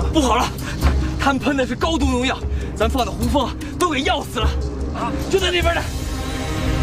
不好了，他们喷的是高毒农药，咱放的胡蜂都给药死了。啊，就在那边呢。